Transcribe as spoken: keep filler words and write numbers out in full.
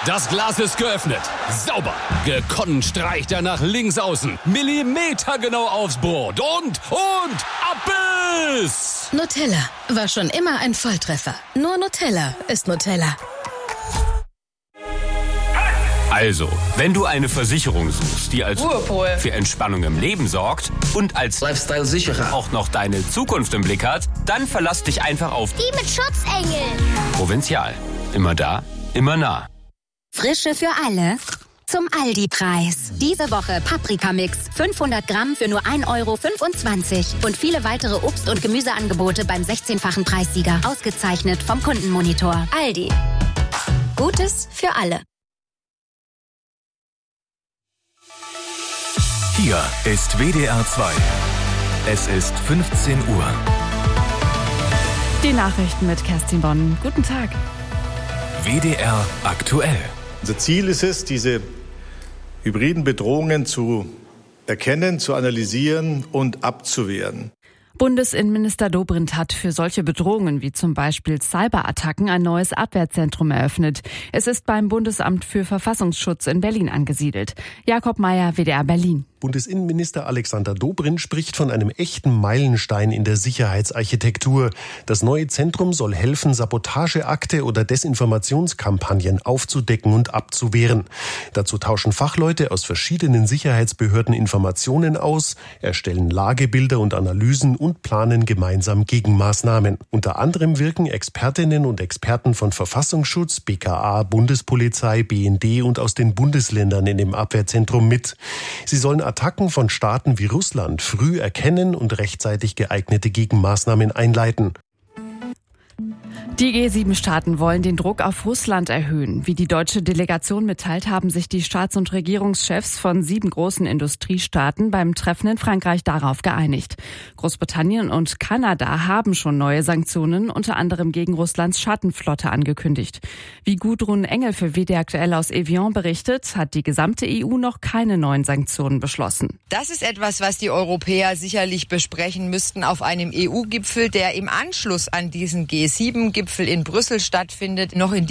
Das Glas ist geöffnet. Sauber. Gekonnt streicht er nach links außen. Millimetergenau aufs Brot. Und, und, Abbiss! Nutella war schon immer ein Volltreffer. Nur Nutella ist Nutella. Also, wenn du eine Versicherung suchst, die als Ruhepol für Entspannung im Leben sorgt und als Lifestyle-Sicherer auch noch deine Zukunft im Blick hat, dann verlass dich einfach auf die mit Schutzengel. Provinzial. Immer da, immer nah. Frische für alle zum Aldi-Preis. Diese Woche Paprikamix, fünfhundert Gramm für nur ein Euro fünfundzwanzig. Und viele weitere Obst- und Gemüseangebote beim sechzehnfachen Preissieger. Ausgezeichnet vom Kundenmonitor. Aldi. Gutes für alle. Hier ist W D R zwei. Es ist fünfzehn Uhr. Die Nachrichten mit Kerstin Bonn. Guten Tag. W D R aktuell. Unser Ziel ist es, diese hybriden Bedrohungen zu erkennen, zu analysieren und abzuwehren. Bundesinnenminister Dobrindt hat für solche Bedrohungen wie zum Beispiel Cyberattacken ein neues Abwehrzentrum eröffnet. Es ist beim Bundesamt für Verfassungsschutz in Berlin angesiedelt. Jakob Mayer, W D R Berlin. Bundesinnenminister Alexander Dobrindt spricht von einem echten Meilenstein in der Sicherheitsarchitektur. Das neue Zentrum soll helfen, Sabotageakte oder Desinformationskampagnen aufzudecken und abzuwehren. Dazu tauschen Fachleute aus verschiedenen Sicherheitsbehörden Informationen aus, erstellen Lagebilder und Analysen und planen gemeinsam Gegenmaßnahmen. Unter anderem wirken Expertinnen und Experten von Verfassungsschutz, B K A, Bundespolizei, B N D und aus den Bundesländern in dem Abwehrzentrum mit. Sie sollen Attacken von Staaten wie Russland früh erkennen und rechtzeitig geeignete Gegenmaßnahmen einleiten. Die G sieben Staaten wollen den Druck auf Russland erhöhen. Wie die deutsche Delegation mitteilt, haben sich die Staats- und Regierungschefs von sieben großen Industriestaaten beim Treffen in Frankreich darauf geeinigt. Großbritannien und Kanada haben schon neue Sanktionen, unter anderem gegen Russlands Schattenflotte, angekündigt. Wie Gudrun Engel für W D R aktuell aus Evian berichtet, hat die gesamte E U noch keine neuen Sanktionen beschlossen. Das ist etwas, was die Europäer sicherlich besprechen müssten auf einem E U-Gipfel, der im Anschluss an diesen G sieben Gipfel in Brüssel stattfindet. Noch in